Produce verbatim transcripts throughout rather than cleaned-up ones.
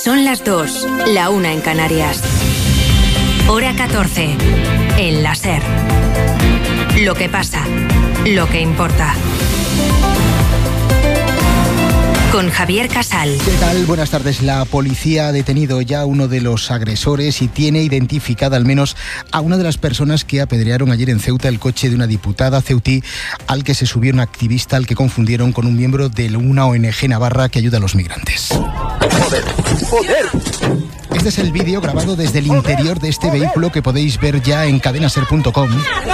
Son las dos, la una en Canarias. Hora catorce, en la SER. Lo que pasa, lo que importa. Con Javier Casal. ¿Qué tal? Buenas tardes. La policía ha detenido ya a uno de los agresores y tiene identificada al menos a una de las personas que apedrearon ayer en Ceuta el coche de una diputada ceutí al que se subió un activista al que confundieron con un miembro de una O N G navarra que ayuda a los migrantes. ¡Joder! ¡Joder! Este es el vídeo grabado desde el interior de este vehículo que podéis ver ya en cadena ser punto com.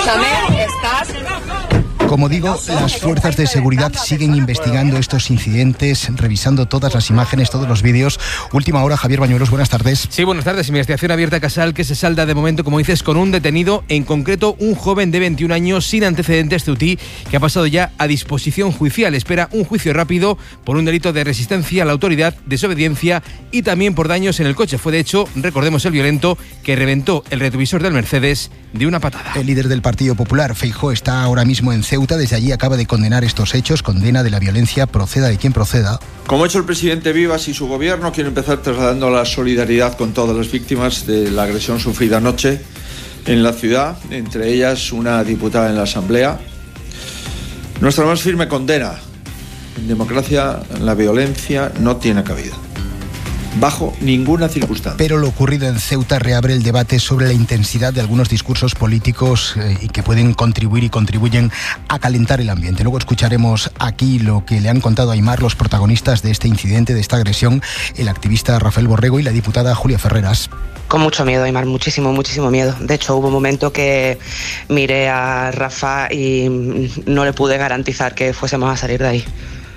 Como digo, las fuerzas de seguridad siguen investigando estos incidentes, revisando todas las imágenes, todos los vídeos. Última hora, Javier Bañuelos, buenas tardes. Sí, buenas tardes. Investigación abierta, Casal, que se salda de momento, como dices, con un detenido, en concreto un joven de veintiún años sin antecedentes ceutí, que ha pasado ya a disposición judicial. Espera un juicio rápido por un delito de resistencia a la autoridad, desobediencia y también por daños en el coche. Fue, de hecho, recordemos, el violento que reventó el retrovisor del Mercedes de una patada. El líder del Partido Popular, Feijóo, está ahora mismo en Ceuta. Desde allí acaba de condenar estos hechos, condena de la violencia, proceda de quien proceda. Como ha hecho el presidente Vivas y su gobierno, quiero empezar trasladando la solidaridad con todas las víctimas de la agresión sufrida anoche en la ciudad, entre ellas una diputada en la Asamblea. Nuestra más firme condena. En democracia la violencia no tiene cabida, bajo ninguna circunstancia. Pero lo ocurrido en Ceuta reabre el debate sobre la intensidad de algunos discursos políticos eh, y que pueden contribuir y contribuyen a calentar el ambiente. Luego escucharemos aquí lo que le han contado a Aimar los protagonistas de este incidente, de esta agresión, el activista Rafael Borrego y la diputada Julia Ferreras. Con mucho miedo, Aimar, muchísimo, muchísimo miedo. De hecho, hubo un momento que miré a Rafa y no le pude garantizar que fuésemos a salir de ahí.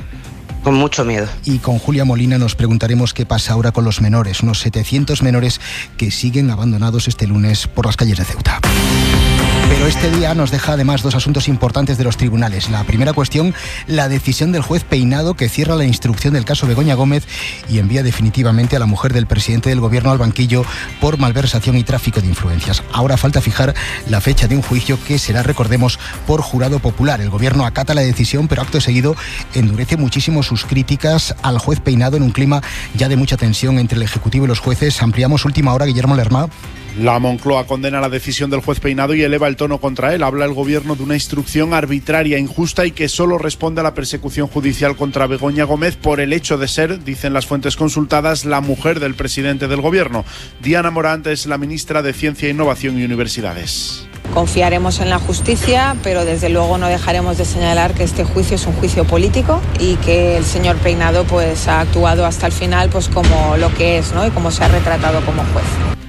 Con mucho miedo. Y con Julia Molina nos preguntaremos qué pasa ahora con los menores, unos setecientos menores que siguen abandonados este lunes por las calles de Ceuta. Pero este día nos deja además dos asuntos importantes de los tribunales. La primera cuestión, la decisión del juez Peinado, que cierra la instrucción del caso Begoña Gómez y envía definitivamente a la mujer del presidente del gobierno al banquillo por malversación y tráfico de influencias. Ahora falta fijar la fecha de un juicio que será, recordemos, por jurado popular. El gobierno acata la decisión, pero acto seguido endurece muchísimo sus críticas al juez Peinado en un clima ya de mucha tensión entre el Ejecutivo y los jueces. Ampliamos última hora, Guillermo Lerma. La Moncloa condena la decisión del juez Peinado y eleva el tono contra él. Habla el gobierno de una instrucción arbitraria, injusta y que solo responde a la persecución judicial contra Begoña Gómez por el hecho de ser, dicen las fuentes consultadas, la mujer del presidente del gobierno. Diana Morant es la ministra de Ciencia, Innovación y Universidades. Confiaremos en la justicia, pero desde luego no dejaremos de señalar que este juicio es un juicio político y que el señor Peinado pues ha actuado hasta el final pues como lo que es, ¿no? Y como se ha retratado como juez.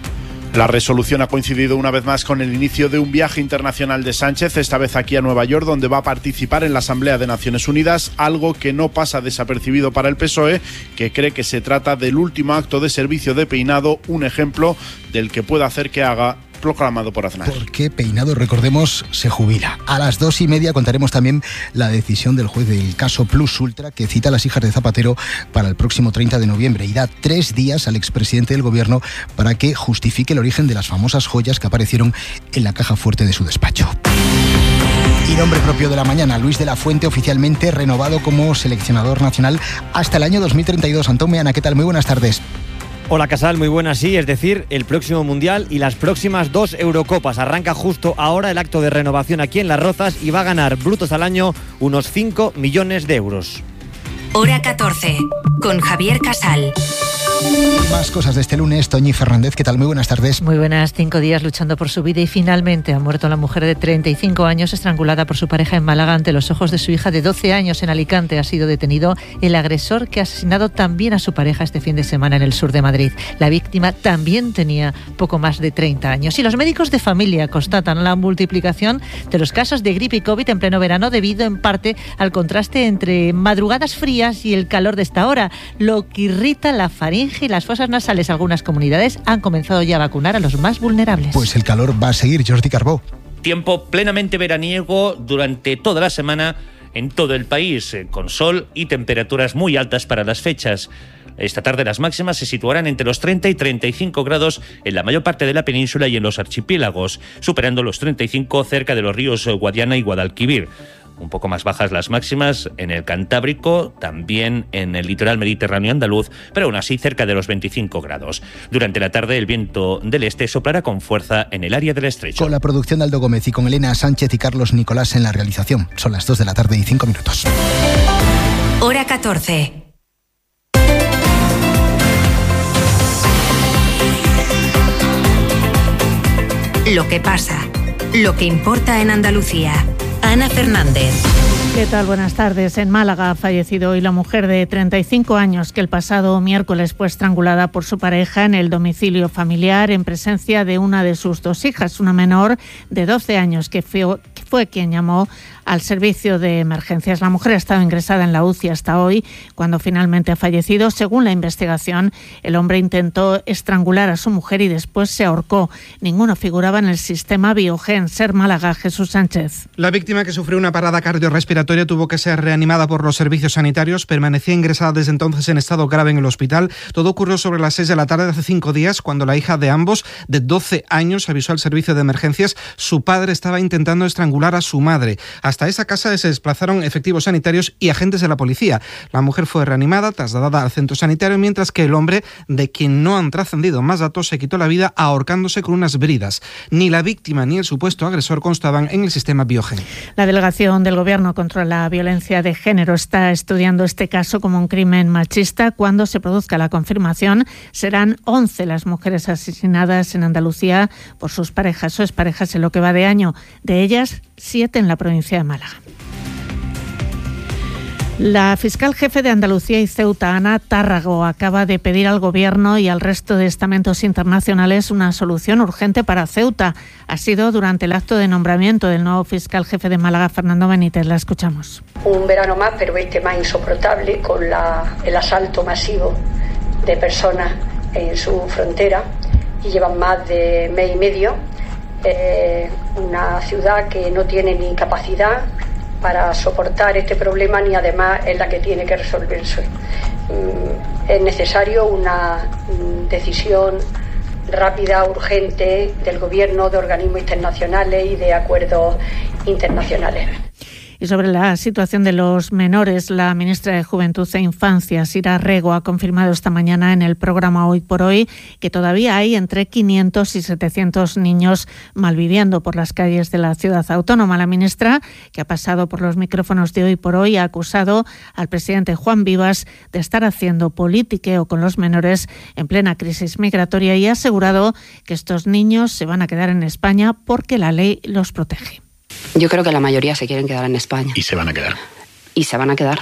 La resolución ha coincidido una vez más con el inicio de un viaje internacional de Sánchez, esta vez aquí a Nueva York, donde va a participar en la Asamblea de Naciones Unidas, algo que no pasa desapercibido para el P S O E, que cree que se trata del último acto de servicio de Peinado, un ejemplo del que puede hacer que haga, proclamado por Aznar. Porque Peinado, recordemos, se jubila. A las dos y media contaremos también la decisión del juez del caso Plus Ultra, que cita a las hijas de Zapatero para el próximo treinta de noviembre y da tres días al expresidente del gobierno para que justifique el origen de las famosas joyas que aparecieron en la caja fuerte de su despacho. Y nombre propio de la mañana, Luis de la Fuente, oficialmente renovado como seleccionador nacional hasta el año dos mil treinta y dos. Antón Meana, ¿qué tal? Muy buenas tardes. Hola Casal, muy buenas, sí, es decir, el próximo Mundial y las próximas dos Eurocopas. Arranca justo ahora el acto de renovación aquí en Las Rozas y va a ganar brutos al año unos cinco millones de euros. Hora catorce, con Javier Casal. Más cosas de este lunes. Toñi Fernández, ¿qué tal? Muy buenas tardes. Muy buenas. Cinco días luchando por su vida y finalmente ha muerto la mujer de treinta y cinco años estrangulada por su pareja en Málaga ante los ojos de su hija de doce años. En Alicante ha sido detenido el agresor que ha asesinado también a su pareja este fin de semana en el sur de Madrid. La víctima también tenía poco más de treinta años. Y los médicos de familia constatan la multiplicación de los casos de gripe y COVID en pleno verano debido en parte al contraste entre madrugadas frías y el calor de esta hora, lo que irrita la faringe y las fosas nasales. Algunas comunidades han comenzado ya a vacunar a los más vulnerables. Pues el calor va a seguir, Jordi Carbó. Tiempo plenamente veraniego durante toda la semana en todo el país, con sol y temperaturas muy altas para las fechas. Esta tarde las máximas se situarán entre los treinta y treinta y cinco grados en la mayor parte de la península y en los archipiélagos, superando los treinta y cinco cerca de los ríos Guadiana y Guadalquivir. Un poco más bajas las máximas en el Cantábrico, también en el litoral mediterráneo andaluz, pero aún así cerca de los veinticinco grados. Durante la tarde el viento del este soplará con fuerza en el área del estrecho. Con la producción de Aldo Gómez y con Elena Sánchez y Carlos Nicolás en la realización. Son las dos de la tarde y cinco minutos. Hora catorce. Lo que pasa, lo que importa en Andalucía. Ana Fernández. ¿Qué tal? Buenas tardes. En Málaga ha fallecido hoy la mujer de treinta y cinco años que el pasado miércoles fue estrangulada por su pareja en el domicilio familiar en presencia de una de sus dos hijas, una menor de doce años que fue, que fue quien llamó al servicio de emergencias. La mujer ha estado ingresada en la U C I hasta hoy, cuando finalmente ha fallecido. Según la investigación, el hombre intentó estrangular a su mujer y después se ahorcó. Ninguno figuraba en el sistema Biogen. Ser Málaga, Jesús Sánchez. La víctima, que sufrió una parada cardiorrespiratoria, tuvo que ser reanimada por los servicios sanitarios. Permanecía ingresada desde entonces en estado grave en el hospital. Todo ocurrió sobre las seis de la tarde de hace cinco días, cuando la hija de ambos, de doce años, avisó al servicio de emergencias. Su padre estaba intentando estrangular a su madre. Hasta esa casa se desplazaron efectivos sanitarios y agentes de la policía. La mujer fue reanimada, trasladada al centro sanitario, mientras que el hombre, de quien no han trascendido más datos, se quitó la vida ahorcándose con unas bridas. Ni la víctima ni el supuesto agresor constaban en el sistema Biogen. La delegación del Gobierno contra la violencia de género está estudiando este caso como un crimen machista. Cuando se produzca la confirmación, serán once las mujeres asesinadas en Andalucía por sus parejas o exparejas en lo que va de año. De ellas, siete en la provincia de Málaga. La fiscal jefe de Andalucía y Ceuta, Ana Tárrago, acaba de pedir al Gobierno y al resto de estamentos internacionales una solución urgente para Ceuta. Ha sido durante el acto de nombramiento del nuevo fiscal jefe de Málaga, Fernando Benítez. La escuchamos. Un verano más, pero este más insoportable, con la, el asalto masivo de personas en su frontera, y llevan más de mes y medio. Eh, una ciudad que no tiene ni capacidad para soportar este problema, ni además es la que tiene que resolverse. Mm, es necesario una mm, decisión rápida, urgente del Gobierno, de organismos internacionales y de acuerdos internacionales. Y sobre la situación de los menores, la ministra de Juventud e Infancia, Sira Rego, ha confirmado esta mañana en el programa Hoy por Hoy que todavía hay entre quinientos y setecientos niños malviviendo por las calles de la ciudad autónoma. La ministra, que ha pasado por los micrófonos de Hoy por Hoy, ha acusado al presidente Juan Vivas de estar haciendo politiqueo con los menores en plena crisis migratoria y ha asegurado que estos niños se van a quedar en España porque la ley los protege. Yo creo que la mayoría se quieren quedar en España. Y se van a quedar. Y se van a quedar.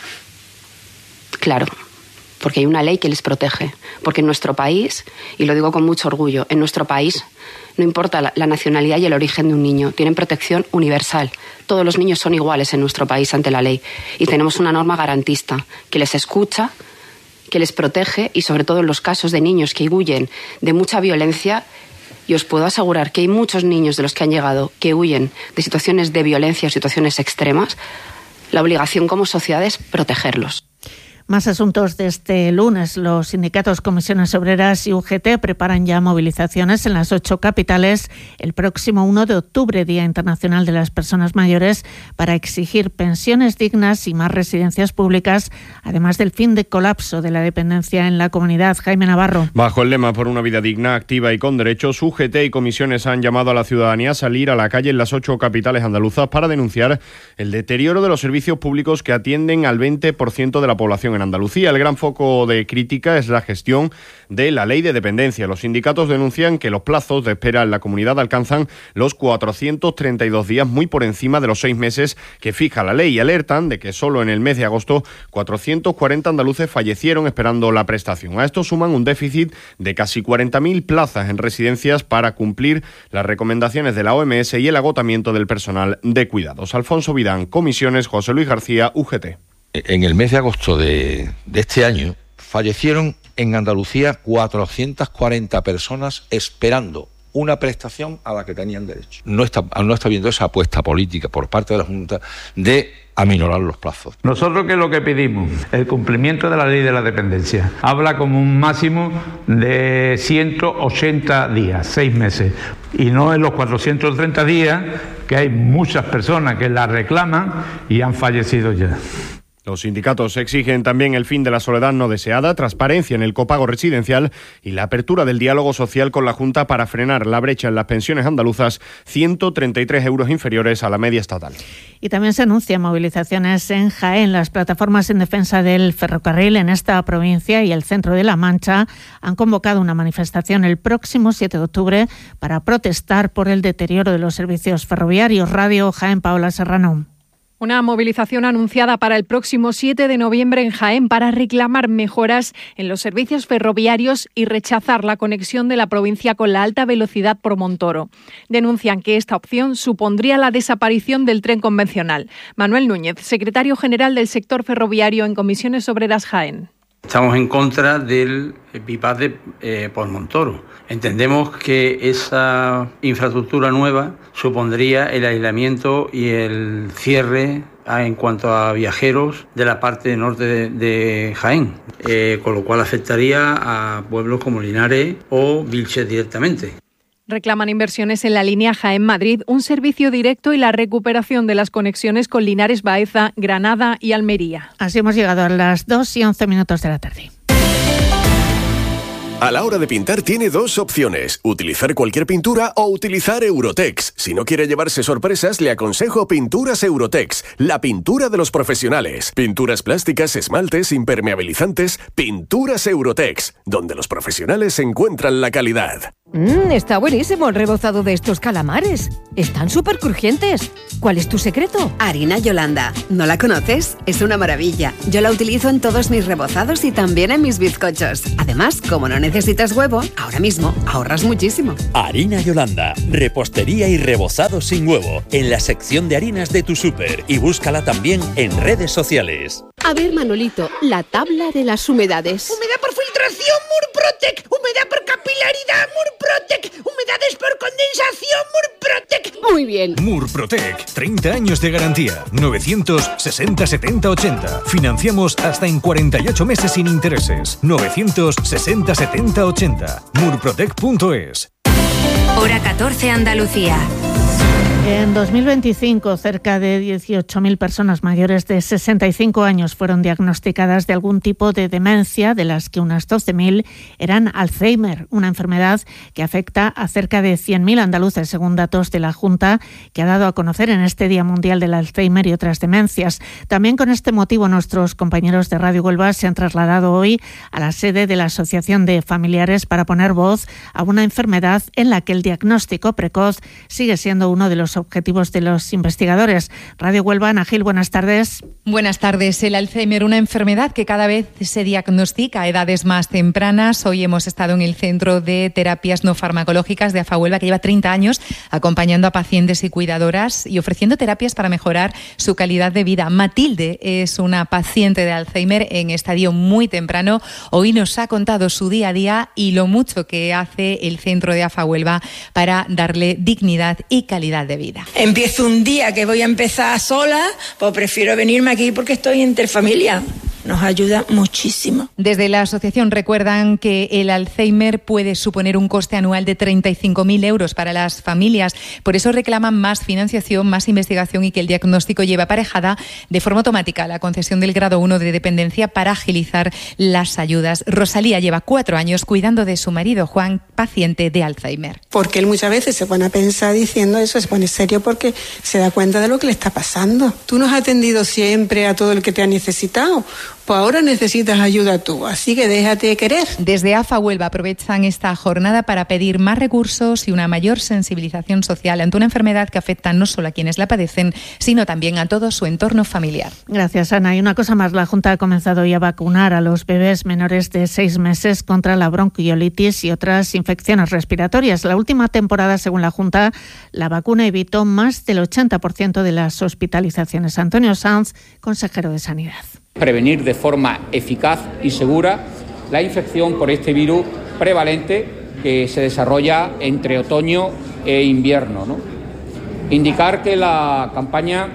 Claro, porque hay una ley que les protege. Porque en nuestro país, y lo digo con mucho orgullo, en nuestro país no importa la, la nacionalidad y el origen de un niño, tienen protección universal. Todos los niños son iguales en nuestro país ante la ley. Y tenemos una norma garantista que les escucha, que les protege y sobre todo en los casos de niños que huyen de mucha violencia. Y os puedo asegurar que hay muchos niños de los que han llegado que huyen de situaciones de violencia o situaciones extremas. La obligación como sociedad es protegerlos. Más asuntos de este lunes. Los sindicatos Comisiones Obreras y U G T preparan ya movilizaciones en las ocho capitales el próximo uno de octubre, Día Internacional de las Personas Mayores, para exigir pensiones dignas y más residencias públicas, además del fin de colapso de la dependencia en la comunidad. Jaime Navarro. Bajo el lema Por una vida digna, activa y con derechos, U G T y comisiones han llamado a la ciudadanía a salir a la calle en las ocho capitales andaluzas para denunciar el deterioro de los servicios públicos que atienden al veinte por ciento de la población en Andalucía. El gran foco de crítica es la gestión de la ley de dependencia. Los sindicatos denuncian que los plazos de espera en la comunidad alcanzan los cuatrocientos treinta y dos días, muy por encima de los seis meses que fija la ley, y alertan de que solo en el mes de agosto cuatrocientos cuarenta andaluces fallecieron esperando la prestación. A esto suman un déficit de casi cuarenta mil plazas en residencias para cumplir las recomendaciones de la O M S y el agotamiento del personal de cuidados. Alfonso Vidán, Comisiones, José Luis García, U G T. En el mes de agosto de, de este año fallecieron en Andalucía cuatrocientas cuarenta personas esperando una prestación a la que tenían derecho. No está, no está habiendo esa apuesta política por parte de la Junta de aminorar los plazos. Nosotros, ¿qué es lo que pedimos? El cumplimiento de la ley de la dependencia. Habla como un máximo de ciento ochenta días, seis meses, y no en los cuatrocientos treinta días que hay muchas personas que la reclaman y han fallecido ya. Los sindicatos exigen también el fin de la soledad no deseada, transparencia en el copago residencial y la apertura del diálogo social con la Junta para frenar la brecha en las pensiones andaluzas, ciento treinta y tres euros inferiores a la media estatal. Y también se anuncian movilizaciones en Jaén. Las plataformas en defensa del ferrocarril en esta provincia y el centro de La Mancha han convocado una manifestación el próximo siete de octubre para protestar por el deterioro de los servicios ferroviarios. Radio Jaén, Paola Serrano. Una movilización anunciada para el próximo siete de noviembre en Jaén para reclamar mejoras en los servicios ferroviarios y rechazar la conexión de la provincia con la alta velocidad por Montoro. Denuncian que esta opción supondría la desaparición del tren convencional. Manuel Núñez, secretario general del sector ferroviario en Comisiones Obreras Jaén. Estamos en contra del bypass de eh, por Montoro. Entendemos que esa infraestructura nueva supondría el aislamiento y el cierre a, en cuanto a viajeros de la parte norte de, de Jaén, eh, con lo cual afectaría a pueblos como Linares o Vilches directamente. Reclaman inversiones en la línea Jaén-Madrid, un servicio directo y la recuperación de las conexiones con Linares, Baeza, Granada y Almería. Así hemos llegado a las dos y once minutos de la tarde. A la hora de pintar tiene dos opciones, utilizar cualquier pintura o utilizar Eurotex. Si no quiere llevarse sorpresas, le aconsejo Pinturas Eurotex, la pintura de los profesionales. Pinturas plásticas, esmaltes, impermeabilizantes, Pinturas Eurotex, donde los profesionales encuentran la calidad. Mmm, está buenísimo el rebozado de estos calamares. Están súper crujientes. ¿Cuál es tu secreto? Harina Yolanda. ¿No la conoces? Es una maravilla. Yo la utilizo en todos mis rebozados y también en mis bizcochos. Además, como no necesitas huevo, ahora mismo ahorras muchísimo. Harina Yolanda. Repostería y rebozado sin huevo. En la sección de harinas de tu súper. Y búscala también en redes sociales. A ver, Manolito, la tabla de las humedades. Humedad por filtración, Murprotec. Humedad por capilaridad, Murprotec. Humedades por condensación, Murprotec. Muy bien. Murprotec, treinta años de garantía. novecientos sesenta setenta ochenta. Financiamos hasta en cuarenta y ocho meses sin intereses. novecientos sesenta setenta ochenta. murprotec punto es. Hora catorce, Andalucía. En dos mil veinticinco, cerca de dieciocho mil personas mayores de sesenta y cinco años fueron diagnosticadas de algún tipo de demencia, de las que unas doce mil eran Alzheimer, una enfermedad que afecta a cerca de cien mil andaluces, según datos de la Junta, que ha dado a conocer en este Día Mundial del Alzheimer y otras demencias. También con este motivo, nuestros compañeros de Radio Huelva se han trasladado hoy a la sede de la Asociación de Familiares para poner voz a una enfermedad en la que el diagnóstico precoz sigue siendo uno de los objetivos de los investigadores. Radio Huelva, Ana Gil, buenas tardes. Buenas tardes. El Alzheimer, una enfermedad que cada vez se diagnostica a edades más tempranas. Hoy hemos estado en el Centro de Terapias No Farmacológicas de AFA Huelva, que lleva treinta años acompañando a pacientes y cuidadoras y ofreciendo terapias para mejorar su calidad de vida. Matilde es una paciente de Alzheimer en estadio muy temprano. Hoy nos ha contado su día a día y lo mucho que hace el Centro de AFA Huelva para darle dignidad y calidad de vida. Empiezo un día que voy a empezar sola, pues prefiero venirme aquí porque estoy entre familia. Nos ayuda muchísimo. Desde la asociación recuerdan que el Alzheimer puede suponer un coste anual de treinta y cinco mil euros para las familias. Por eso reclaman más financiación, más investigación y que el diagnóstico lleve aparejada de forma automática la concesión del grado uno de dependencia para agilizar las ayudas. Rosalía lleva cuatro años cuidando de su marido Juan, paciente de Alzheimer. Porque él muchas veces se pone a pensar diciendo eso, se pone serio porque se da cuenta de lo que le está pasando. Tú no has atendido siempre a todo el que te ha necesitado. Pues ahora necesitas ayuda tú, así que déjate querer. Desde AFA Huelva aprovechan esta jornada para pedir más recursos y una mayor sensibilización social ante una enfermedad que afecta no solo a quienes la padecen, sino también a todo su entorno familiar. Gracias, Ana. Y una cosa más, la Junta ha comenzado ya a vacunar a los bebés menores de seis meses contra la bronquiolitis y otras infecciones respiratorias. La última temporada, según la Junta, la vacuna evitó más del ochenta por ciento de las hospitalizaciones. Antonio Sanz, consejero de Sanidad. Prevenir de forma eficaz y segura la infección por este virus prevalente que se desarrolla entre otoño e invierno, ¿no? Indicar que la campaña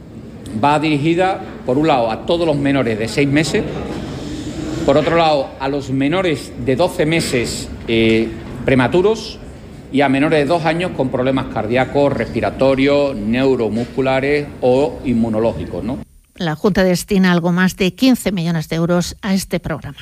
va dirigida, por un lado, a todos los menores de seis meses, por otro lado, a los menores de doce meses eh, prematuros y a menores de dos años con problemas cardíacos, respiratorios, neuromusculares o inmunológicos, ¿no? La Junta destina algo más de quince millones de euros a este programa.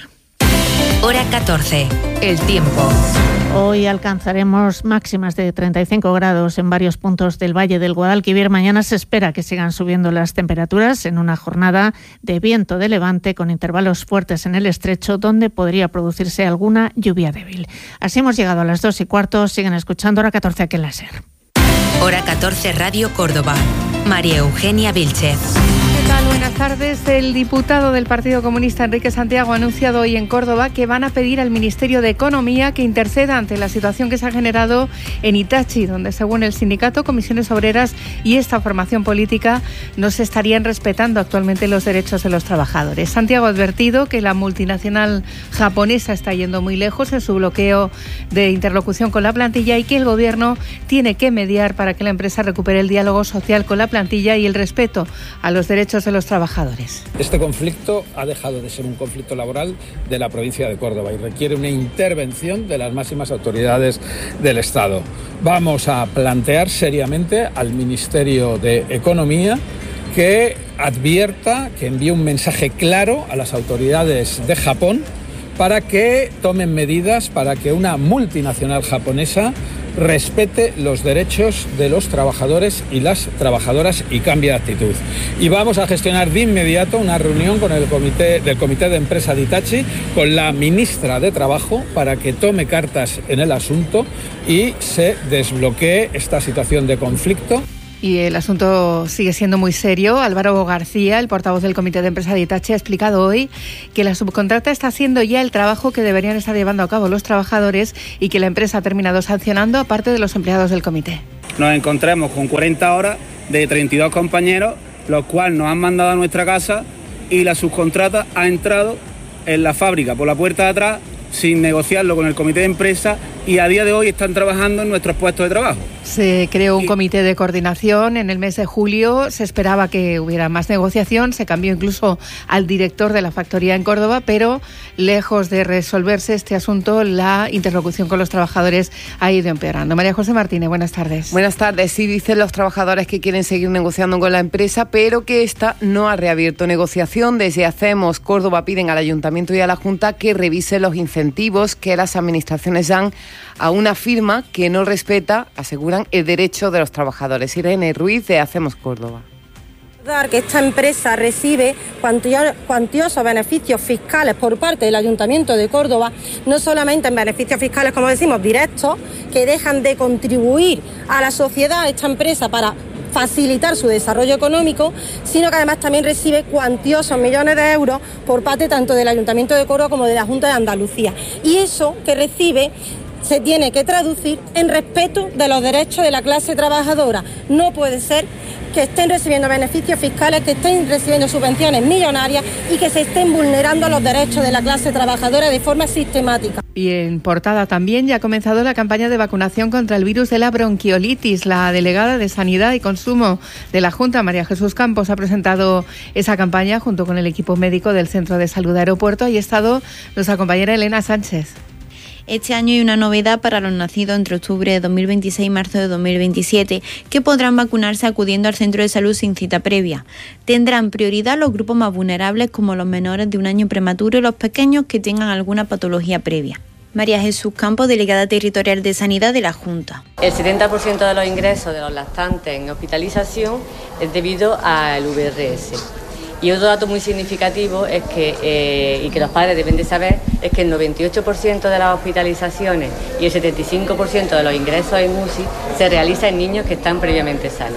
Hora catorce. El tiempo. Hoy alcanzaremos máximas de treinta y cinco grados en varios puntos del Valle del Guadalquivir. Mañana se espera que sigan subiendo las temperaturas en una jornada de viento de levante con intervalos fuertes en el estrecho, donde podría producirse alguna lluvia débil. Así hemos llegado a las dos y cuarto. Siguen escuchando Hora catorce aquí en la SER. Hora catorce Radio Córdoba. María Eugenia Vilchez. ¿Qué tal? Buenas tardes. El diputado del Partido Comunista, Enrique Santiago, ha anunciado hoy en Córdoba que van a pedir al Ministerio de Economía que interceda ante la situación que se ha generado en Hitachi, donde, según el sindicato, comisiones obreras y esta formación política no se estarían respetando actualmente los derechos de los trabajadores. Santiago ha advertido que la multinacional japonesa está yendo muy lejos en su bloqueo de interlocución con la plantilla y que el Gobierno tiene que mediar para que la empresa recupere el diálogo social con la plantilla y el respeto a los derechos de los trabajadores. Este conflicto ha dejado de ser un conflicto laboral de la provincia de Córdoba y requiere una intervención de las máximas autoridades del Estado. Vamos a plantear seriamente al Ministerio de Economía que advierta, que envíe un mensaje claro a las autoridades de Japón para que tomen medidas para que una multinacional japonesa respete los derechos de los trabajadores y las trabajadoras y cambie de actitud. Y vamos a gestionar de inmediato una reunión con el comité del Comité de Empresa de Hitachi, con la ministra de Trabajo, para que tome cartas en el asunto y se desbloquee esta situación de conflicto. Y el asunto sigue siendo muy serio. Álvaro García, el portavoz del Comité de Empresa de Hitachi, ha explicado hoy que la subcontrata está haciendo ya el trabajo que deberían estar llevando a cabo los trabajadores y que la empresa ha terminado sancionando a parte de los empleados del comité. Nos encontramos con cuarenta horas de treinta y dos compañeros, los cuales nos han mandado a nuestra casa y la subcontrata ha entrado en la fábrica por la puerta de atrás sin negociarlo con el comité de empresa y a día de hoy están trabajando en nuestros puestos de trabajo. Se creó un comité de coordinación en el mes de julio, se esperaba que hubiera más negociación, se cambió incluso al director de la factoría en Córdoba, pero lejos de resolverse este asunto, la interlocución con los trabajadores ha ido empeorando. María José Martínez, buenas tardes. Buenas tardes. Sí, dicen los trabajadores que quieren seguir negociando con la empresa, pero que esta no ha reabierto negociación. Desde Hacemos Córdoba piden al Ayuntamiento y a la Junta que revise los incentivos que las administraciones dan a una firma que no respeta, aseguran, el derecho de los trabajadores. Irene Ruiz, de Hacemos Córdoba. Que esta empresa recibe cuantiosos beneficios fiscales por parte del Ayuntamiento de Córdoba, no solamente en beneficios fiscales, como decimos, directos, que dejan de contribuir a la sociedad esta empresa para facilitar su desarrollo económico, sino que además también recibe cuantiosos millones de euros por parte tanto del Ayuntamiento de Córdoba como de la Junta de Andalucía. Y eso que recibe se tiene que traducir en respeto de los derechos de la clase trabajadora. No puede ser que estén recibiendo beneficios fiscales, que estén recibiendo subvenciones millonarias y que se estén vulnerando los derechos de la clase trabajadora de forma sistemática. Y en portada también ya ha comenzado la campaña de vacunación contra el virus de la bronquiolitis. La delegada de Sanidad y Consumo de la Junta, María Jesús Campos, ha presentado esa campaña junto con el equipo médico del Centro de Salud de Aeropuerto. Ahí ha estado nuestra compañera Elena Sánchez. Este año hay una novedad para los nacidos entre octubre de dos mil veintiséis y marzo de dos mil veintisiete, que podrán vacunarse acudiendo al centro de salud sin cita previa. Tendrán prioridad los grupos más vulnerables, como los menores de un año prematuro y los pequeños que tengan alguna patología previa. María Jesús Campos, delegada territorial de Sanidad de la Junta. El setenta por ciento de los ingresos de los lactantes en hospitalización es debido al V R S. Y otro dato muy significativo es que, eh, y que los padres deben de saber, es que el noventa y ocho por ciento de las hospitalizaciones y el setenta y cinco por ciento de los ingresos en U C I se realiza en niños que están previamente sanos.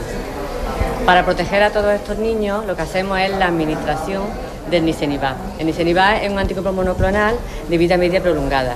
Para proteger a todos estos niños, lo que hacemos es la administración del Nicenibab. El Nicenibab es un anticuerpo monoclonal de vida media prolongada.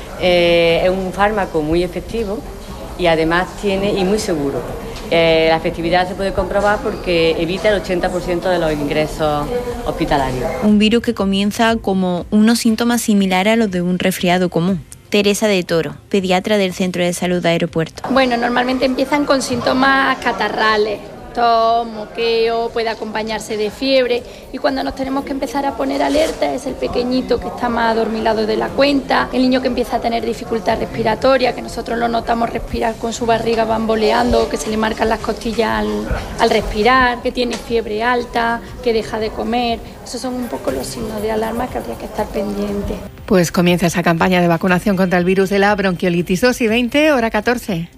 Eh, es un fármaco muy efectivo y además tiene y muy seguro. Eh, la efectividad se puede comprobar porque evita el ochenta por ciento de los ingresos hospitalarios. Un virus que comienza como unos síntomas similares a los de un resfriado común. Teresa de Toro, pediatra del Centro de Salud de Aeropuerto. Bueno, normalmente empiezan con síntomas catarrales, tos, moqueo, puede acompañarse de fiebre, y cuando nos tenemos que empezar a poner alerta es el pequeñito que está más adormilado de la cuenta, el niño que empieza a tener dificultad respiratoria, que nosotros lo notamos respirar con su barriga bamboleando, que se le marcan las costillas al, al respirar, que tiene fiebre alta, que deja de comer. Esos son un poco los signos de alarma que habría que estar pendiente. Pues comienza esa campaña de vacunación contra el virus de la bronquiolitis. Dos y veinte, hora catorce.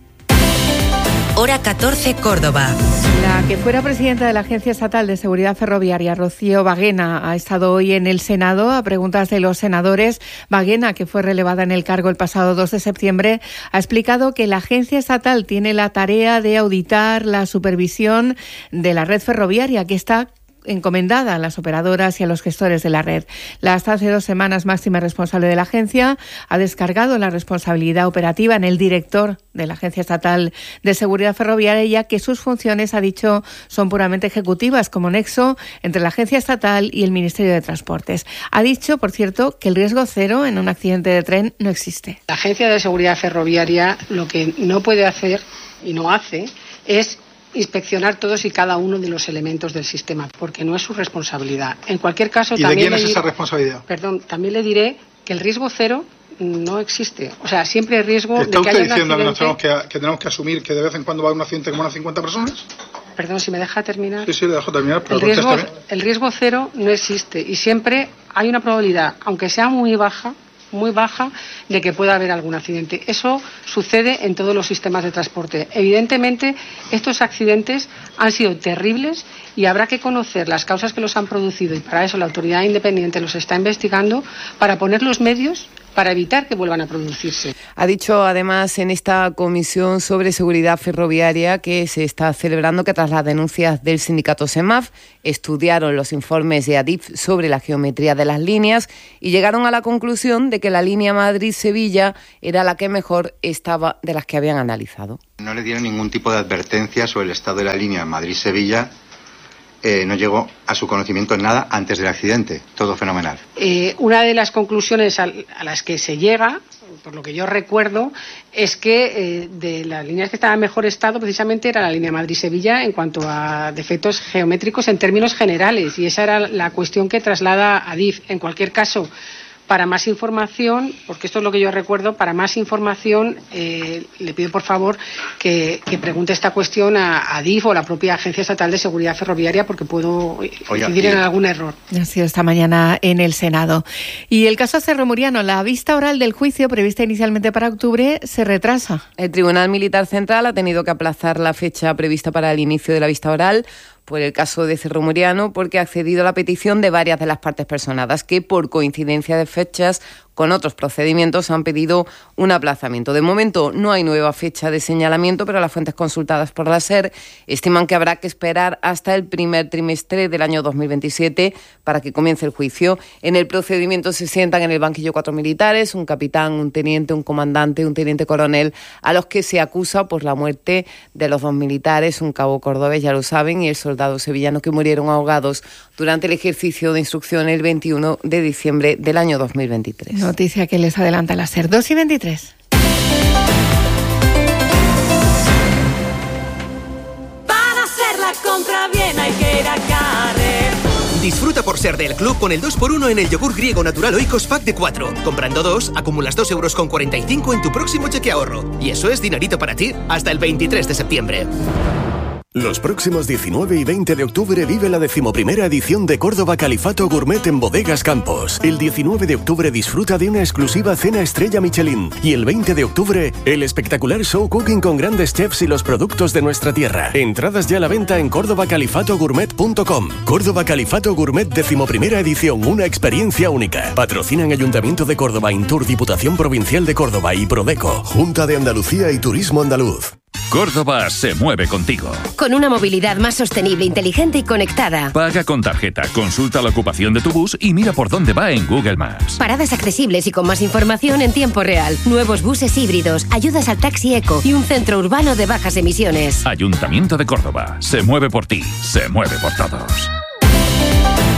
Hora catorce, Córdoba. La que fuera presidenta de la Agencia Estatal de Seguridad Ferroviaria, Rocío Baguena, ha estado hoy en el Senado a preguntas de los senadores. Baguena, que fue relevada en el cargo el pasado dos de septiembre, ha explicado que la Agencia Estatal tiene la tarea de auditar la supervisión de la red ferroviaria, que está encomendada a las operadoras y a los gestores de la red. La hasta hace dos semanas máxima responsable de la agencia ha descargado la responsabilidad operativa en el director de la Agencia Estatal de Seguridad Ferroviaria, ya que sus funciones, ha dicho, son puramente ejecutivas, como nexo entre la Agencia Estatal y el Ministerio de Transportes. Ha dicho, por cierto, que el riesgo cero en un accidente de tren no existe. La Agencia de Seguridad Ferroviaria lo que no puede hacer y no hace es inspeccionar todos y cada uno de los elementos del sistema, porque no es su responsabilidad. En cualquier caso, ¿Y también de quién es diré, esa responsabilidad? Perdón, también le diré que el riesgo cero no existe. O sea, siempre hay riesgo ¿Está de que usted haya un diciendo que, nos accidente? tenemos que, que tenemos que asumir que de vez en cuando va a haber un accidente como unas cincuenta personas? Perdón, si me deja terminar. Sí, sí, le dejo terminar, pero el riesgo, contéstame. el riesgo cero no existe y siempre hay una probabilidad, aunque sea muy baja, muy baja, de que pueda haber algún accidente. Eso sucede en todos los sistemas de transporte. Evidentemente, estos accidentes han sido terribles y habrá que conocer las causas que los han producido, y para eso la autoridad independiente los está investigando, para poner los medios para evitar que vuelvan a producirse. Ha dicho además en esta comisión sobre seguridad ferroviaria que se está celebrando que tras las denuncias del sindicato SEMAF estudiaron los informes de Adif sobre la geometría de las líneas y llegaron a la conclusión de que la línea Madrid-Sevilla era la que mejor estaba de las que habían analizado. No le dieron ningún tipo de advertencia sobre el estado de la línea Madrid-Sevilla. Eh, no llegó a su conocimiento en nada antes del accidente. Todo fenomenal. Eh, una de las conclusiones a, a las que se llega, por lo que yo recuerdo, es que eh, de las líneas que estaban en mejor estado precisamente era la línea Madrid-Sevilla en cuanto a defectos geométricos en términos generales, y esa era la cuestión que traslada Adif. En cualquier caso, para más información, porque esto es lo que yo recuerdo, para más información eh, le pido por favor que, que pregunte esta cuestión a, a Adif o a la propia Agencia Estatal de Seguridad Ferroviaria, porque puedo incidir en algún error. Ha sido esta mañana en el Senado. Y el caso Cerro Muriano, la vista oral del juicio prevista inicialmente para octubre se retrasa. El Tribunal Militar Central ha tenido que aplazar la fecha prevista para el inicio de la vista oral por el caso de Cerro Muriano, porque ha accedido a la petición de varias de las partes personadas que, por coincidencia de fechas con otros procedimientos, han pedido un aplazamiento. De momento no hay nueva fecha de señalamiento, pero las fuentes consultadas por la SER estiman que habrá que esperar hasta el primer trimestre del año dos mil veintisiete para que comience el juicio. En el procedimiento se sientan en el banquillo cuatro militares, un capitán, un teniente, un comandante, un teniente coronel, a los que se acusa por la muerte de los dos militares, un cabo cordobés, ya lo saben, y el soldado sevillano, que murieron ahogados durante el ejercicio de instrucción el veintiuno de diciembre del año dos mil veintitrés. Noticia que les adelanta la SER. dos y veintitrés. Para hacer la compra bien hay que ir a Carrefour. Disfruta por ser del club con el dos por uno en el yogur griego natural Oikos Pack de cuatro. Comprando dos, acumulas dos euros con cuarenta y cinco en tu próximo cheque ahorro. Y eso es dinerito para ti hasta el veintitrés de septiembre. Los próximos diecinueve y veinte de octubre vive la decimoprimera edición de Córdoba Califato Gourmet en Bodegas Campos. El diecinueve de octubre disfruta de una exclusiva cena estrella Michelin. Y el veinte de octubre, el espectacular show cooking con grandes chefs y los productos de nuestra tierra. Entradas ya a la venta en córdoba califato gourmet punto com. Córdoba Califato Gourmet decimoprimera edición, una experiencia única. Patrocinan Ayuntamiento de Córdoba, Intur, Diputación Provincial de Córdoba y Prodeco. Junta de Andalucía y Turismo Andaluz. Córdoba se mueve contigo. Con una movilidad más sostenible, inteligente y conectada. Paga con tarjeta, consulta la ocupación de tu bus y mira por dónde va en Google Maps. Paradas accesibles y con más información en tiempo real. Nuevos buses híbridos, ayudas al taxi eco y un centro urbano de bajas emisiones. Ayuntamiento de Córdoba. Se mueve por ti, se mueve por todos.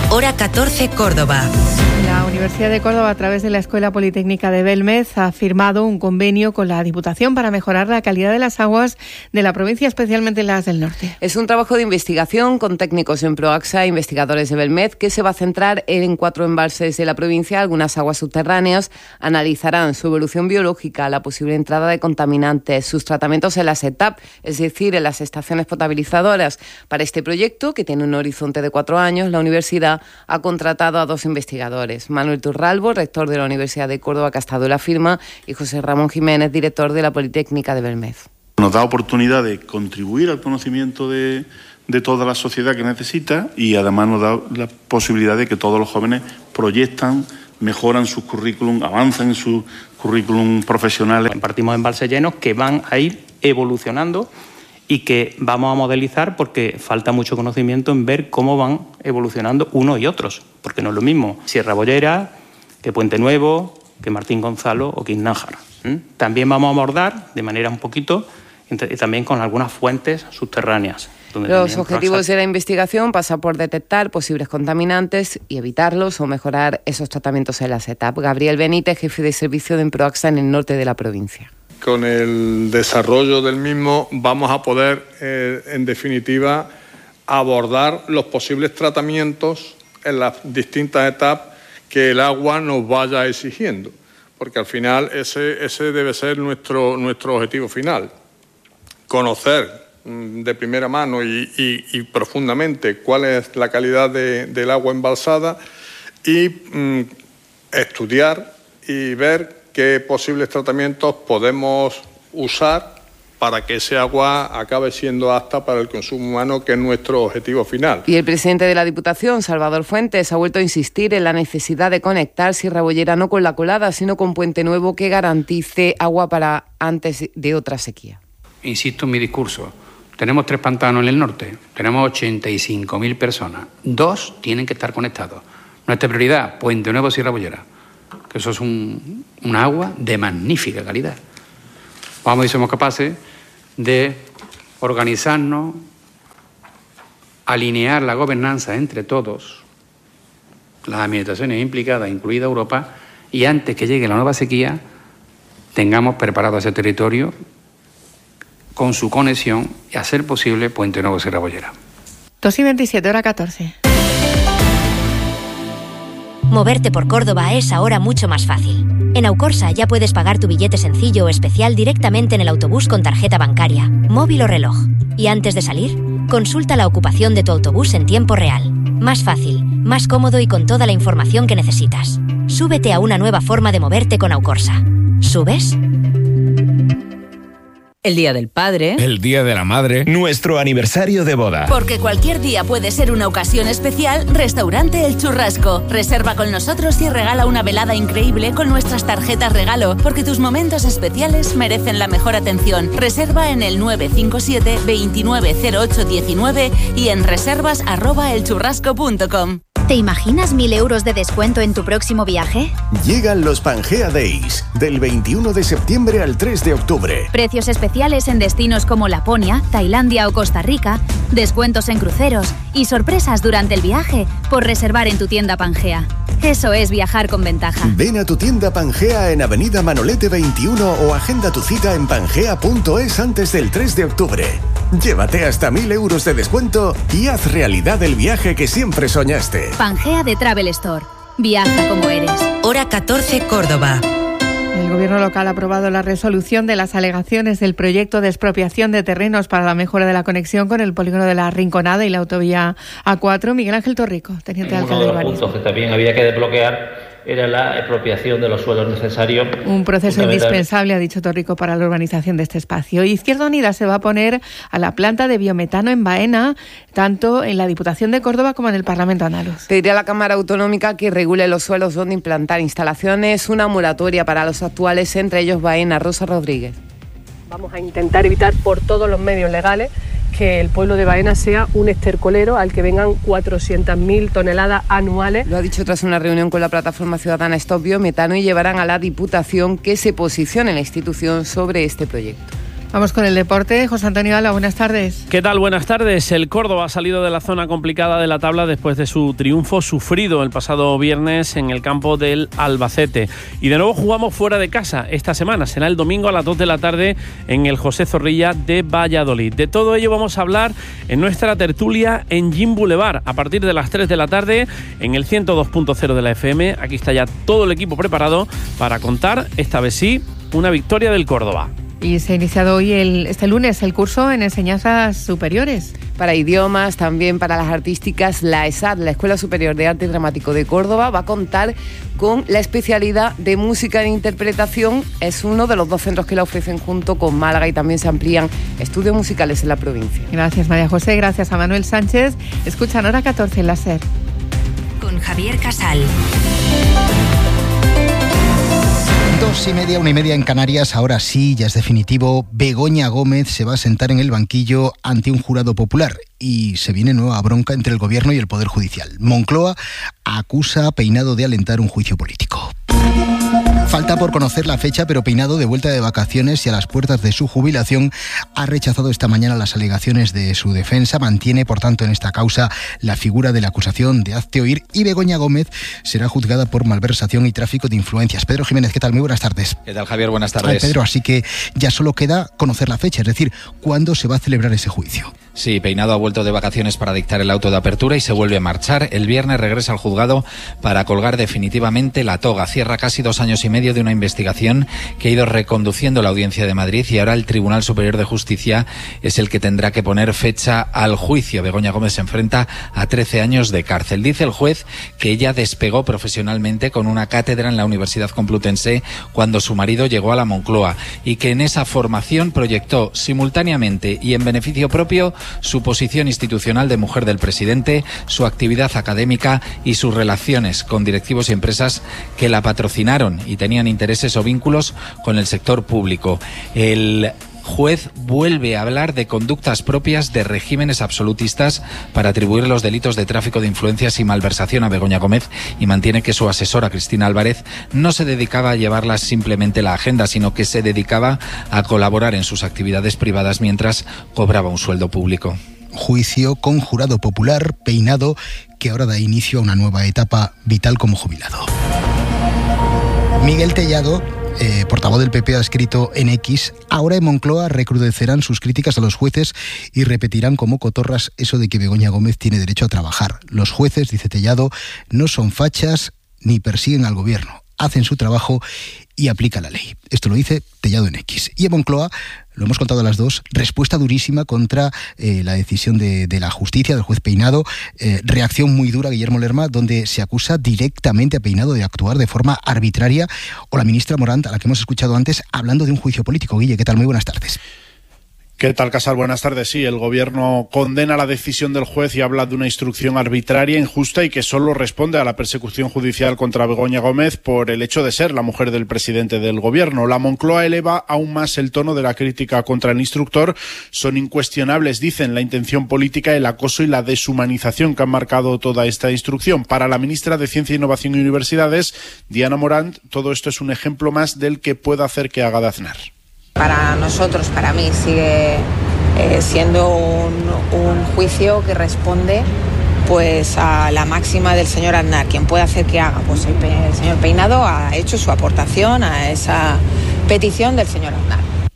Hora catorce, Córdoba. La Universidad de Córdoba, a través de la Escuela Politécnica de Belmez, ha firmado un convenio con la Diputación para mejorar la calidad de las aguas de la provincia, especialmente las del norte. Es un trabajo de investigación con técnicos en Proaxa e investigadores de Belmez que se va a centrar en cuatro embalses de la provincia, algunas aguas subterráneas. Analizarán su evolución biológica, la posible entrada de contaminantes, sus tratamientos en las E T A P, es decir, en las estaciones potabilizadoras. Para este proyecto, que tiene un horizonte de cuatro años, la universidad ha contratado a dos investigadores, Manuel Turralbo, rector de la Universidad de Córdoba, que ha estado en la firma, y José Ramón Jiménez, director de la Politécnica de Belmez. Nos da oportunidad de contribuir al conocimiento de, de toda la sociedad que necesita, y además nos da la posibilidad de que todos los jóvenes proyectan, mejoran sus currículum, avanzan en sus currículum profesionales. Partimos de embalses llenos que van a ir evolucionando y que vamos a modelizar, porque falta mucho conocimiento en ver cómo van evolucionando unos y otros, porque no es lo mismo Sierra Bollera que Puente Nuevo, que Martín Gonzalo o que Iznájar. ¿Mm? También vamos a abordar de manera un poquito, también con algunas fuentes subterráneas. Los objetivos de la investigación pasan por detectar posibles contaminantes y evitarlos, o mejorar esos tratamientos en las E T A P. Gabriel Benítez, jefe de servicio de Proaxa en el norte de la provincia. Con el desarrollo del mismo vamos a poder, eh, en definitiva, abordar los posibles tratamientos en las distintas etapas que el agua nos vaya exigiendo, porque al final ese, ese debe ser nuestro, nuestro objetivo final. Conocer mm, de primera mano y, y, y profundamente cuál es la calidad de, del agua embalsada y mm, estudiar y ver qué posibles tratamientos podemos usar para que ese agua acabe siendo apta para el consumo humano, que es nuestro objetivo final. Y el presidente de la Diputación, Salvador Fuentes, ha vuelto a insistir en la necesidad de conectar Sierra Bollera no con La Colada, sino con Puente Nuevo, que garantice agua para antes de otra sequía. Insisto en mi discurso, tenemos tres pantanos en el norte, tenemos ochenta y cinco mil personas, dos tienen que estar conectados. Nuestra prioridad, Puente Nuevo, Sierra Bollera, que eso es un, un agua de magnífica calidad. Vamos a ver si somos capaces de organizarnos, alinear la gobernanza entre todos, las administraciones implicadas, incluida Europa, y antes que llegue la nueva sequía, tengamos preparado ese territorio con su conexión y, a ser posible, Puente Nuevo, Sierra Bollera. dos y veintisiete, hora catorce. Moverte por Córdoba es ahora mucho más fácil. En Aucorsa ya puedes pagar tu billete sencillo o especial directamente en el autobús con tarjeta bancaria, móvil o reloj. Y antes de salir, consulta la ocupación de tu autobús en tiempo real. Más fácil, más cómodo y con toda la información que necesitas. Súbete a una nueva forma de moverte con Aucorsa. ¿Subes? El Día del Padre. El Día de la Madre. Nuestro aniversario de boda. Porque cualquier día puede ser una ocasión especial, Restaurante El Churrasco. Reserva con nosotros y regala una velada increíble con nuestras tarjetas regalo, porque tus momentos especiales merecen la mejor atención. Reserva en el nueve cinco siete, veintinueve cero ocho diecinueve y en reservas arroba elchurrasco punto com. ¿Te imaginas mil euros de descuento en tu próximo viaje? Llegan los Pangea Days, del veintiuno de septiembre al tres de octubre. Precios especiales en destinos como Laponia, Tailandia o Costa Rica, descuentos en cruceros y sorpresas durante el viaje por reservar en tu tienda Pangea. Eso es viajar con ventaja. Ven a tu tienda Pangea en Avenida Manolete veintiuno o agenda tu cita en pangea punto es antes del tres de octubre. Llévate hasta mil euros de descuento y haz realidad el viaje que siempre soñaste. Pangea de Travel Store. Viaja como eres. Hora catorce, Córdoba. El Gobierno local ha aprobado la resolución de las alegaciones del proyecto de expropiación de terrenos para la mejora de la conexión con el polígono de la Rinconada y la autovía A cuatro. Miguel Ángel Torrico, teniente Uno alcalde de de los urbanismo. puntos que también había que desbloquear era la expropiación de los suelos necesarios. Un proceso indispensable, ha dicho Torrico, para la urbanización de este espacio. Izquierda Unida se va a poner a la planta de biometano en Baena, tanto en la Diputación de Córdoba como en el Parlamento andaluz. Pediría a la Cámara Autonómica que regule los suelos donde implantar instalaciones, una moratoria para los actuales, entre ellos Baena. Rosa Rodríguez. Vamos a intentar evitar por todos los medios legales que el pueblo de Baena sea un estercolero al que vengan cuatrocientas mil toneladas anuales. Lo ha dicho tras una reunión con la plataforma ciudadana Stop Biometano, y llevarán a la Diputación que se posicione la institución sobre este proyecto. Vamos con el deporte. José Antonio Ala, buenas tardes. ¿Qué tal? Buenas tardes. El Córdoba ha salido de la zona complicada de la tabla después de su triunfo sufrido el pasado viernes en el campo del Albacete. Y de nuevo jugamos fuera de casa esta semana. Será el domingo a las dos de la tarde en el José Zorrilla de Valladolid. De todo ello vamos a hablar en nuestra tertulia en Gym Boulevard a partir de las tres de la tarde en el ciento dos punto cero de la F M. Aquí está ya todo el equipo preparado para contar, esta vez sí, una victoria del Córdoba. Y se ha iniciado hoy, el, este lunes, el curso en enseñanzas superiores. Para idiomas, también para las artísticas, la ESAD, la Escuela Superior de Arte Dramático de Córdoba, va a contar con la especialidad de música e interpretación. Es uno de los dos centros que la ofrecen junto con Málaga, y también se amplían estudios musicales en la provincia. Gracias, María José. Gracias a Manuel Sánchez. Escuchan Hora catorce en la SER. Con Javier Casal. Dos y media, una y media en Canarias. Ahora sí, ya es definitivo. Begoña Gómez se va a sentar en el banquillo ante un jurado popular. Y se viene nueva bronca entre el Gobierno y el Poder Judicial. Moncloa acusa a Peinado de alentar un juicio político. Falta por conocer la fecha, pero Peinado, de vuelta de vacaciones y a las puertas de su jubilación, ha rechazado esta mañana las alegaciones de su defensa. Mantiene, por tanto, en esta causa la figura de la acusación de hazte oír, y Begoña Gómez será juzgada por malversación y tráfico de influencias. Pedro Jiménez, ¿qué tal? Muy buenas tardes. ¿Qué tal, Javier? Buenas tardes. Ay, Pedro, así que ya solo queda conocer la fecha, es decir, ¿cuándo se va a celebrar ese juicio? Sí, Peinado ha vuelto de vacaciones para dictar el auto de apertura y se vuelve a marchar. El viernes regresa al juzgado para colgar definitivamente la toga. Cierra casi dos años y medio de una investigación que ha ido reconduciendo la Audiencia de Madrid, y ahora el Tribunal Superior de Justicia es el que tendrá que poner fecha al juicio. Begoña Gómez se enfrenta a trece años de cárcel. Dice el juez que ella despegó profesionalmente con una cátedra en la Universidad Complutense cuando su marido llegó a la Moncloa, y que en esa formación proyectó simultáneamente y en beneficio propio su posición institucional de mujer del presidente, su actividad académica y sus relaciones con directivos y empresas que la patrocinaron y tenían intereses o vínculos con el sector público. El juez vuelve a hablar de conductas propias de regímenes absolutistas para atribuir los delitos de tráfico de influencias y malversación a Begoña Gómez, y mantiene que su asesora Cristina Álvarez no se dedicaba a llevarlas simplemente la agenda, sino que se dedicaba a colaborar en sus actividades privadas mientras cobraba un sueldo público. Juicio con jurado popular. Peinado, que ahora da inicio a una nueva etapa vital como jubilado. Miguel Tellado, eh, portavoz del P P, ha escrito en X: ahora en Moncloa recrudecerán sus críticas a los jueces y repetirán como cotorras eso de que Begoña Gómez tiene derecho a trabajar. Los jueces, dice Tellado, no son fachas ni persiguen al gobierno. Hacen su trabajo y aplican la ley. Esto lo dice Tellado en X. Y en Moncloa, lo hemos contado a las dos, respuesta durísima contra eh, la decisión de, de la justicia, del juez Peinado. Eh, reacción muy dura, Guillermo Lerma, donde se acusa directamente a Peinado de actuar de forma arbitraria. O la ministra Morant, a la que hemos escuchado antes, hablando de un juicio político. Guille, ¿qué tal? Muy buenas tardes. ¿Qué tal, Casal? Buenas tardes. Sí, el Gobierno condena la decisión del juez y habla de una instrucción arbitraria, injusta y que solo responde a la persecución judicial contra Begoña Gómez por el hecho de ser la mujer del presidente del Gobierno. La Moncloa eleva aún más el tono de la crítica contra el instructor. Son incuestionables, dicen, la intención política, el acoso y la deshumanización que han marcado toda esta instrucción. Para la ministra de Ciencia, Innovación y Universidades, Diana Morant, todo esto es un ejemplo más del que pueda hacer que haga de Aznar. Para nosotros, para mí, sigue eh, siendo un, un juicio que responde pues a la máxima del señor Aznar. Quien puede hacer que haga, pues el, el señor Peinado ha hecho su aportación a esa petición del señor Aznar.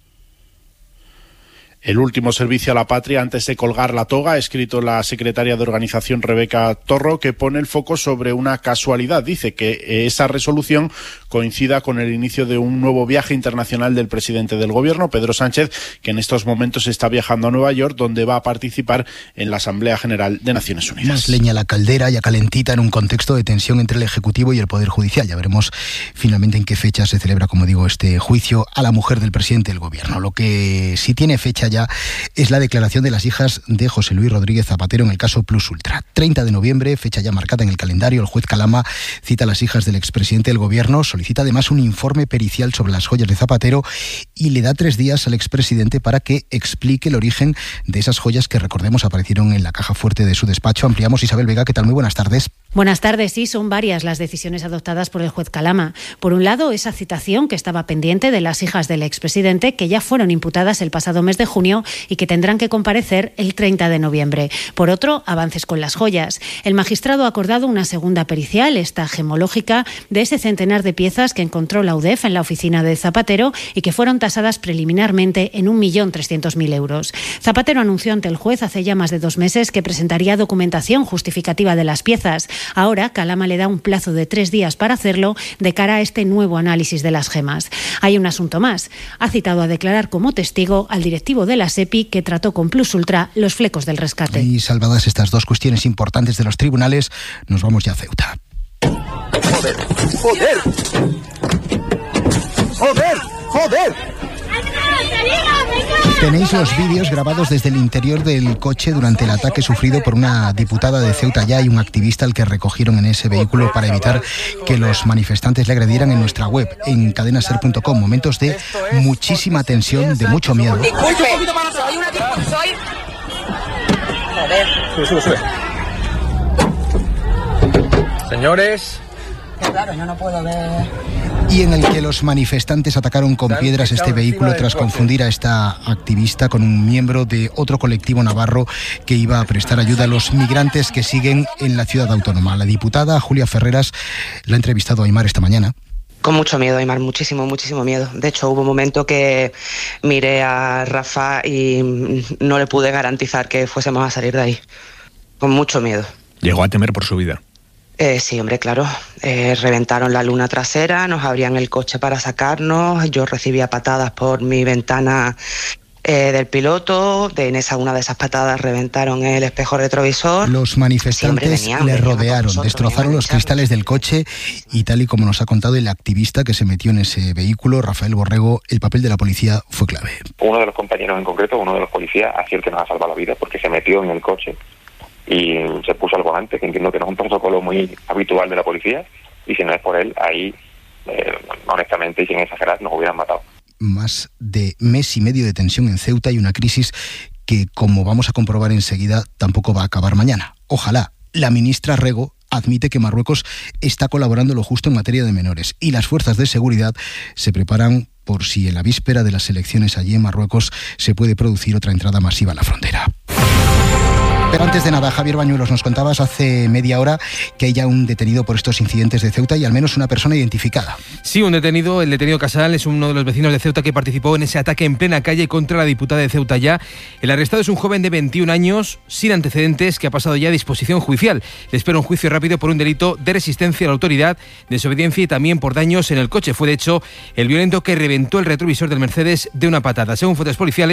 El último servicio a la patria antes de colgar la toga, ha escrito la secretaria de organización Rebeca Torro, que pone el foco sobre una casualidad. Dice que esa resolución coincida con el inicio de un nuevo viaje internacional del presidente del Gobierno, Pedro Sánchez, que en estos momentos está viajando a Nueva York, donde va a participar en la Asamblea General de Naciones Unidas. Más leña a la caldera, ya calentita, en un contexto de tensión entre el Ejecutivo y el Poder Judicial. Ya veremos finalmente en qué fecha se celebra, como digo, este juicio a la mujer del presidente del Gobierno. Lo que sí tiene fecha ya Ya es la declaración de las hijas de José Luis Rodríguez Zapatero en el caso Plus Ultra. treinta de noviembre, fecha ya marcada en el calendario, el juez Calama cita a las hijas del expresidente del Gobierno, solicita además un informe pericial sobre las joyas de Zapatero y le da tres días al expresidente para que explique el origen de esas joyas que, recordemos, aparecieron en la caja fuerte de su despacho. Ampliamos. Isabel Vega, ¿qué tal? Muy buenas tardes. Buenas tardes. Sí, son varias las decisiones adoptadas por el juez Calama. Por un lado, esa citación que estaba pendiente de las hijas del expresidente, que ya fueron imputadas el pasado mes de junio y que tendrán que comparecer el treinta de noviembre. Por otro, avances con las joyas. El magistrado ha acordado una segunda pericial, esta gemológica, de ese centenar de piezas que encontró la U D E F en la oficina de Zapatero y que fueron tasadas preliminarmente en un millón trescientos mil euros. Zapatero anunció ante el juez hace ya más de dos meses que presentaría documentación justificativa de las piezas. Ahora, Calama le da un plazo de tres días para hacerlo de cara a este nuevo análisis de las gemas. Hay un asunto más. Ha citado a declarar como testigo al directivo de la SEPI que trató con Plus Ultra los flecos del rescate. Y salvadas estas dos cuestiones importantes de los tribunales, nos vamos ya a Ceuta. ¡Joder! ¡Joder! ¡Joder! ¡Joder! Tenéis los vídeos grabados desde el interior del coche durante el ataque sufrido por una diputada de Ceuta Ya y un activista al que recogieron en ese vehículo para evitar que los manifestantes le agredieran. En nuestra web, en cadena ser punto com. Momentos de muchísima tensión, de mucho miedo. Disculpe, soy una soy... Joder. Sube, sube, sube. Señores... Claro, yo no puedo ver... Y en el que los manifestantes atacaron con piedras este vehículo tras confundir a esta activista con un miembro de otro colectivo navarro que iba a prestar ayuda a los migrantes que siguen en la ciudad autónoma. La diputada Julia Ferreras la ha entrevistado a Aimar esta mañana. Con mucho miedo, Aimar, muchísimo, muchísimo miedo. De hecho, hubo un momento que miré a Rafa y no le pude garantizar que fuésemos a salir de ahí. Con mucho miedo. Llegó a temer por su vida. Eh, sí, hombre, claro. Eh, reventaron la luna trasera, nos abrían el coche para sacarnos, yo recibía patadas por mi ventana eh, del piloto, de, en esa una de esas patadas reventaron el espejo retrovisor. Los manifestantes sí, hombre, venían, le rodearon, nosotros, destrozaron los cristales del coche y, tal y como nos ha contado el activista que se metió en ese vehículo, Rafael Borrego, el papel de la policía fue clave. Uno de los compañeros en concreto, uno de los policías, ha sido el que nos ha salvado la vida porque se metió en el coche y se puso al volante, que entiendo que no es un protocolo muy habitual de la policía, y si no es por él, ahí, eh, honestamente y sin exagerar, nos hubieran matado. Más de mes y medio de tensión en Ceuta y una crisis que, como vamos a comprobar enseguida, tampoco va a acabar mañana. Ojalá. La ministra Rego admite que Marruecos está colaborando lo justo en materia de menores y las fuerzas de seguridad se preparan por si en la víspera de las elecciones allí en Marruecos se puede producir otra entrada masiva a la frontera. Pero antes de nada, Javier Bañuelos, nos contabas hace media hora que hay ya un detenido por estos incidentes de Ceuta y al menos una persona identificada. Sí, un detenido, el detenido Casal, es uno de los vecinos de Ceuta que participó en ese ataque en plena calle contra la diputada de Ceuta Ya. El arrestado es un joven de veintiún años, sin antecedentes, que ha pasado ya a disposición judicial. Le espera un juicio rápido por un delito de resistencia a la autoridad, desobediencia y también por daños en el coche. Fue, de hecho, el violento que reventó el retrovisor del Mercedes de una patada. Según fuentes policiales,